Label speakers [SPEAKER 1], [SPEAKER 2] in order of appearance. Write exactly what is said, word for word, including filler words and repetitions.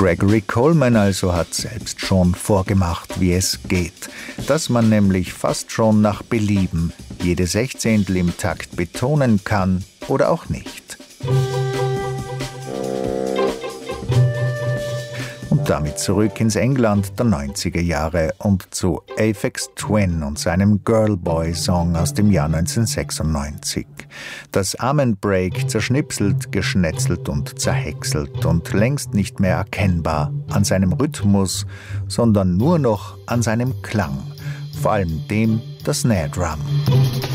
[SPEAKER 1] Gregory Coleman also hat selbst schon vorgemacht, wie es geht. Dass man nämlich fast schon nach Belieben jede Sechzehntel im Takt betonen kann oder auch nicht. Und damit zurück ins England der neunziger Jahre und zu Aphex Twin und seinem Girlboy-Song aus dem Jahr neunzehnhundertsechsundneunzig. Das Amen Break zerschnipselt, geschnetzelt und zerhäckselt und längst nicht mehr erkennbar an seinem Rhythmus, sondern nur noch an seinem Klang, vor allem dem der Snare Drum.